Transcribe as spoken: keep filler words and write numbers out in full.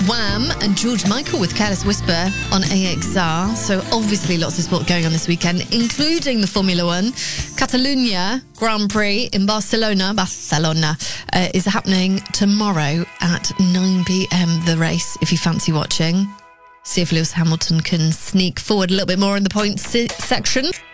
Wham and George Michael with Careless Whisper on A X R. So obviously lots of sport going on this weekend, including the Formula One. Catalunya Grand Prix in Barcelona, Barcelona uh, is happening tomorrow at nine p.m. The race, if you fancy watching. See if Lewis Hamilton can sneak forward a little bit more in the points se- section.